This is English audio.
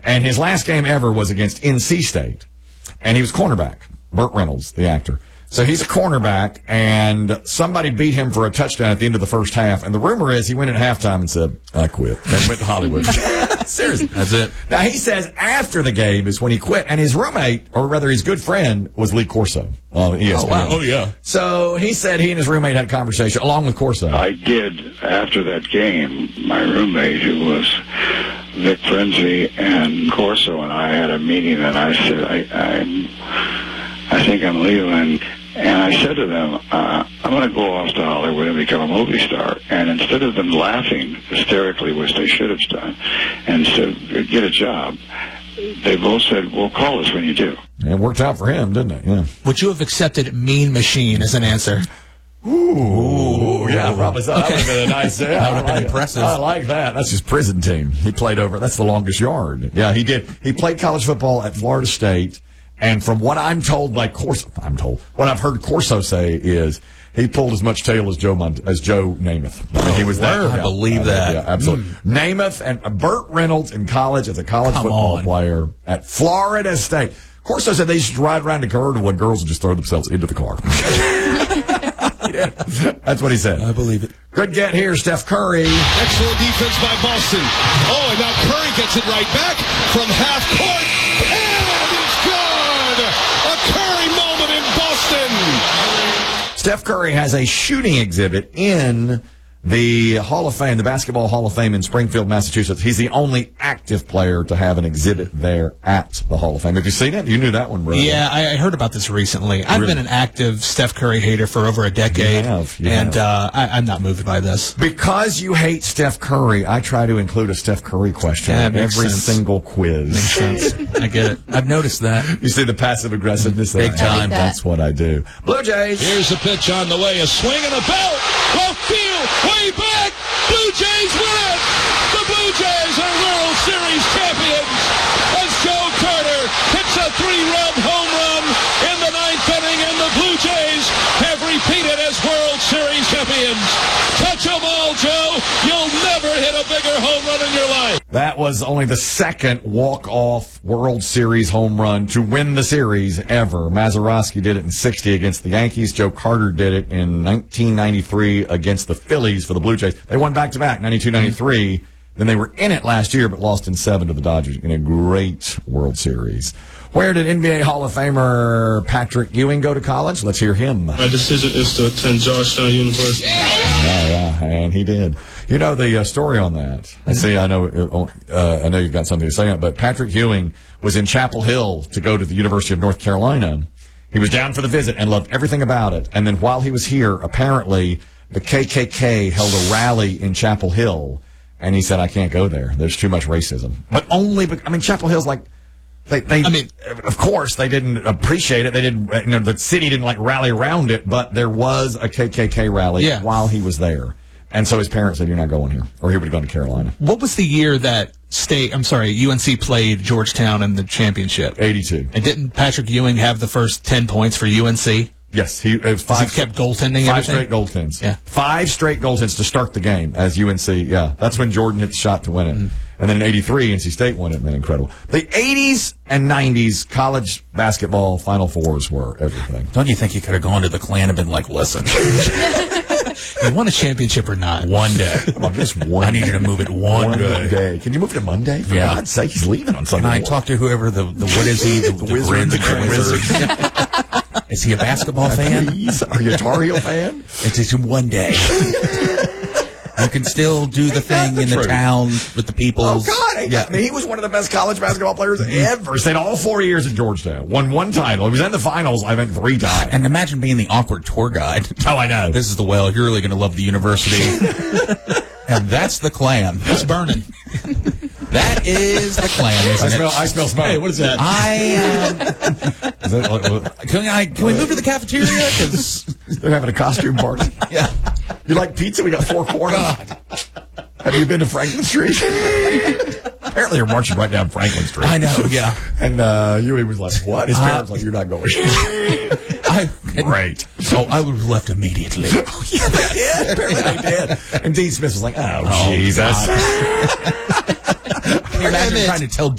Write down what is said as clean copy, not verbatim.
And his last game ever was against NC State. And he was cornerback. Burt Reynolds, the actor. So he's a cornerback, and somebody beat him for a touchdown at the end of the first half. And the rumor is he went at halftime and said, I quit, and went to Hollywood. Seriously. That's it. Now, he says after the game is when he quit, and his roommate, or rather his good friend, was Lee Corso on ESPN. Oh, wow. Oh, yeah. So he said he and his roommate had a conversation, along with Corso. I did, after that game, my roommate, who was Vic Frenzy, and Corso and I had a meeting, and I said, I think I'm leaving. And I said to them, I'm going to go off to Hollywood and become a movie star. And instead of them laughing hysterically, which they should have done, and said, get a job, they both said, well, call us when you do. It worked out for him, didn't it? Yeah. Would you have accepted Mean Machine as an answer? Ooh, yeah, probably so. That would have been a nice. Yeah, that would have been impressive. I like that. That's his prison team. He played over. That's the longest yard. Yeah, he did. He played college football at Florida State. And from what I'm told by Corso, what I've heard Corso say is he pulled as much tail as Joe Namath. I mean, he was there. I believe that. Yeah, absolutely. Namath and Burt Reynolds in college as a college football player at Florida State. Corso said they used to ride around the corridor when girls would just throw themselves into the car. Yeah, that's what he said. I believe it. Good get here, Steph Curry. Excellent defense by Boston. Oh, and now Curry gets it right back from half court. And it's good! A Curry moment in Boston. Steph Curry has a shooting exhibit in the Hall of Fame, the Basketball Hall of Fame in Springfield, Massachusetts. He's the only active player to have an exhibit there at the Hall of Fame. Have you seen it? You knew that one, right? Yeah, I heard about this recently. I've been an active Steph Curry hater for over a decade, I'm not moved by this. Because you hate Steph Curry, I try to include a Steph Curry question in every single quiz. Makes sense. I get it. I've noticed that. You see the passive aggressiveness? Big time. That's what I do. Blue Jays. Here's a pitch on the way. A swing and a belt. Left field. Way back. Blue Jays win it. The Blue Jays are World Series champions as Joe Carter hits a 3-run home run in the 9th inning, and the Blue Jays have repeated as World Series champions. Touch 'em all, Joe. You'll never hit a bigger home run in your life. That was only the second walk-off World Series home run to win the series ever. Mazeroski did it in '60 against the Yankees. Joe Carter did it in 1993 against the Phillies for the Blue Jays. They won back-to-back, 92-93. Then they were in it last year, but lost in 7 to the Dodgers in a great World Series. Where did NBA Hall of Famer Patrick Ewing go to college? Let's hear him. My decision is to attend Georgetown University. Yeah, and he did. You know the story on that. I know you've got something to say on it, but Patrick Ewing was in Chapel Hill to go to the University of North Carolina. He was down for the visit and loved everything about it. And then while he was here, apparently the KKK held a rally in Chapel Hill, and he said, I can't go there. There's too much racism. But Chapel Hill's like, of course, they didn't appreciate it. They didn't, the city didn't rally around it, but there was a KKK rally while he was there. And so his parents said, you're not going here, or he would have gone to Carolina. What was the year that UNC played Georgetown in the championship? 82. And didn't Patrick Ewing have the first 10 points for UNC? Yes, he kept goaltending. 5 straight goaltends. Yeah, 5 straight goaltends to start the game as UNC. Yeah, that's when Jordan hit the shot to win it. Mm-hmm. And then in '83, NC State won it. Man, incredible. The '80s and '90s college basketball Final Fours were everything. Don't you think you could have gone to the Klan and been like, listen, you won a championship or not? One day. Just one. I need you to move it one day. Can you move it to Monday? For God's sake, he's leaving on Sunday. Can I talk to whoever what is he? The wizard. Is he a basketball fan? Are you a Tar Heel fan? It's just one day. You can still do the thing in the town with the people. Oh, God. Yeah. I mean, he was one of the best college basketball players ever. Stayed all 4 years at Georgetown. Won 1 title. He was in the finals, I think, 3 times. And imagine being the awkward tour guide. Oh, I know. This is the well. You're really going to love the university. And that's the Klan. It's burning. That is the Klan, isn't I smell smoke. Hey, what is that? Can we move to the cafeteria? Because they're having a costume party. Yeah. You like pizza? We got 4 corners. Have you been to Franklin Street? Apparently you're marching right down Franklin Street. I know, yeah. And Ewing was like, what? His parents like, you're not going. Great. So I would have left immediately. Oh, yeah, they did. Apparently they did. And Dean Smith was like, oh Jesus. Imagine trying to tell